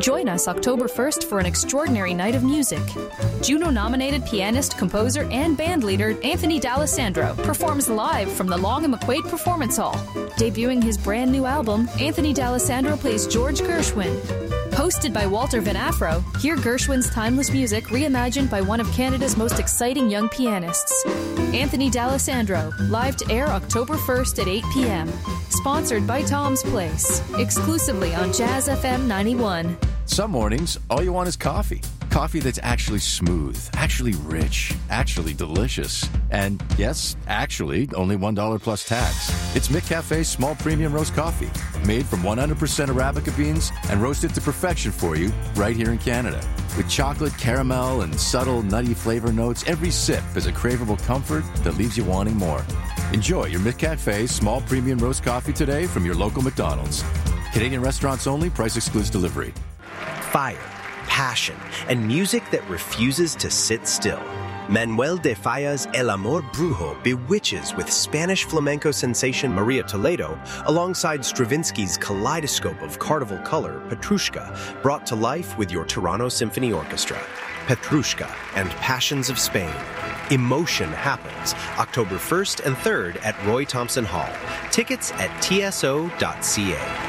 Join us October 1st for an extraordinary night of music. Juno-nominated pianist, composer, and bandleader Anthony D'Alessandro performs live from the Long and McQuaid Performance Hall. Debuting his brand new album, Anthony D'Alessandro plays George Gershwin. Hosted by Walter Van Afro, hear Gershwin's timeless music reimagined by one of Canada's most exciting young pianists. Anthony D'Alessandro, live to air October 1st at 8 p.m. Sponsored by Tom's Place, exclusively on Jazz FM 91. Some mornings, all you want is coffee. Coffee that's actually smooth, actually rich, actually delicious. And yes, actually, only $1 plus tax. It's McCafe's small premium roast coffee, made from 100% Arabica beans and roasted to perfection for you right here in Canada. With chocolate, caramel, and subtle nutty flavor notes, every sip is a craveable comfort that leaves you wanting more. Enjoy your McCafe's small premium roast coffee today from your local McDonald's. Canadian restaurants only, price excludes delivery. Fire, passion, and music that refuses to sit still. Manuel de Falla's El Amor Brujo bewitches with Spanish flamenco sensation Maria Toledo alongside Stravinsky's kaleidoscope of carnival color, Petrushka, brought to life with your Toronto Symphony Orchestra. Petrushka and Passions of Spain. Emotion happens October 1st and 3rd at Roy Thompson Hall. Tickets at tso.ca.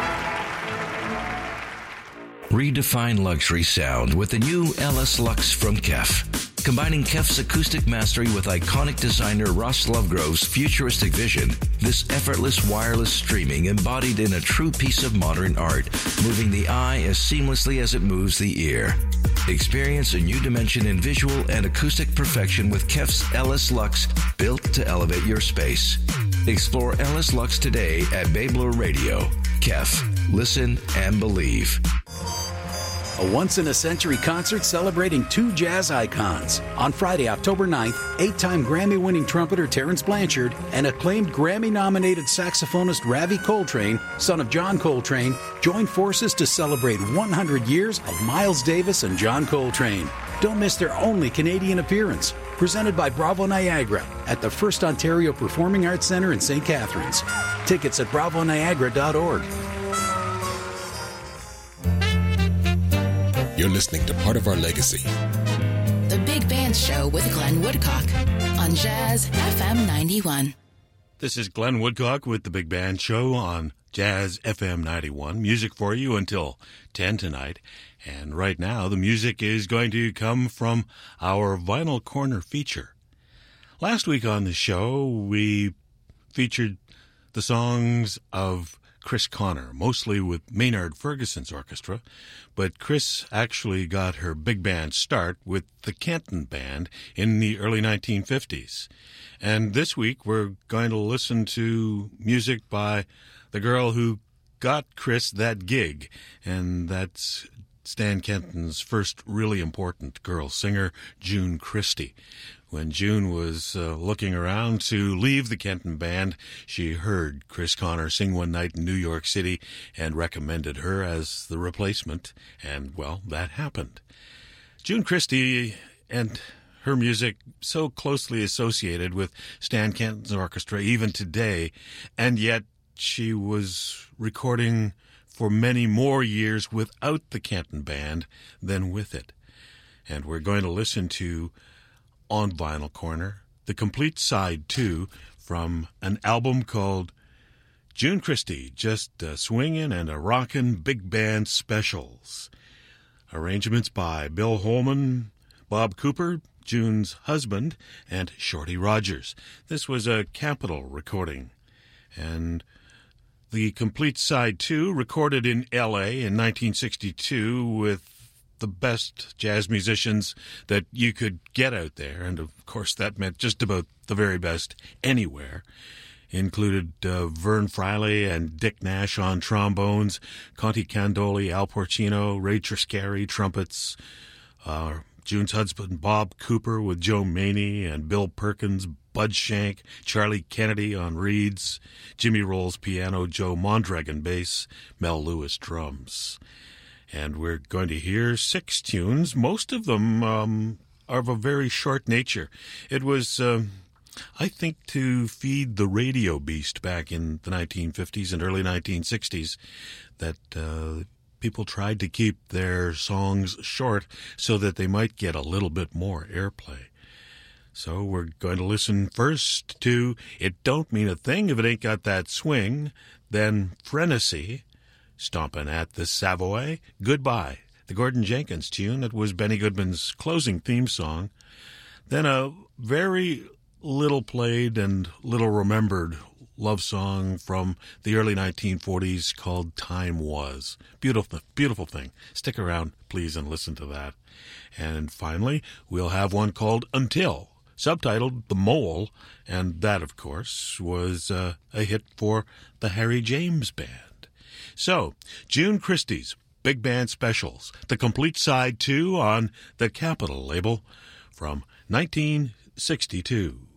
Redefine luxury sound with the new LS Lux from KEF. Combining KEF's acoustic mastery with iconic designer Ross Lovegrove's futuristic vision, this effortless wireless streaming embodied in a true piece of modern art, moving the eye as seamlessly as it moves the ear. Experience a new dimension in visual and acoustic perfection with KEF's LS Lux, built to elevate your space. Explore LS Lux today at Babler Radio. KEF. Listen and believe. A once-in-a-century concert celebrating two jazz icons. On Friday, October 9th, 8-time Grammy-winning trumpeter Terrence Blanchard and acclaimed Grammy-nominated saxophonist Ravi Coltrane, son of John Coltrane, join forces to celebrate 100 years of Miles Davis and John Coltrane. Don't miss their only Canadian appearance. Presented by Bravo Niagara at the First Ontario Performing Arts Centre in St. Catharines. Tickets at bravoniagara.org. You're listening to Part of Our Legacy. The Big Band Show with Glenn Woodcock on Jazz FM 91. This is Glenn Woodcock with the Big Band Show on Jazz FM 91. Music for you until 10 tonight. And right now, the music is going to come from our Vinyl Corner feature. Last week on the show, we featured the songs of Chris Connor, mostly with Maynard Ferguson's orchestra, but Chris actually got her big band start with the Kenton Band in the early 1950s. And this week we're going to listen to music by the girl who got Chris that gig, and that's Stan Kenton's first really important girl singer, June Christy. When June was looking around to leave the Kenton Band, she heard Chris Connor sing one night in New York City and recommended her as the replacement. And, well, that happened. June Christy and her music so closely associated with Stan Kenton's orchestra even today, and yet she was recording for many more years without the Kenton Band than with it. And we're going to listen to, on Vinyl Corner, the complete side 2 from an album called June Christy, Just a Swingin' and a Rockin' Big Band Specials. Arrangements by Bill Holman, Bob Cooper, June's husband, and Shorty Rogers. This was a Capitol recording. And the complete side 2, recorded in L.A. in 1962 with the best jazz musicians that you could get out there, and of course that meant just about the very best anywhere. Included Vern Freiley and Dick Nash on trombones, Conti Candoli, Al Porcino, Ray Triscari trumpets, June's husband Bob Cooper with Joe Maney and Bill Perkins, Bud Shank, Charlie Kennedy on reeds, Jimmy Rolls piano, Joe Mondragon bass, Mel Lewis drums. And we're going to hear 6 tunes. Most of them are of a very short nature. It was, I think, to feed the radio beast back in the 1950s and early 1960s that people tried to keep their songs short so that they might get a little bit more airplay. So we're going to listen first to It Don't Mean a Thing If It Ain't Got That Swing, then Frenesy, Stompin' at the Savoy, Goodbye, the Gordon Jenkins tune that was Benny Goodman's closing theme song, then a very little played and little remembered love song from the early 1940s called Time Was. Beautiful, beautiful thing. Stick around, please, and listen to that. And finally, we'll have one called Until, subtitled The Mole, and that, of course, was a hit for the Harry James Band. So, June Christie's Big Band Specials, the complete side 2 on the Capitol label from 1962.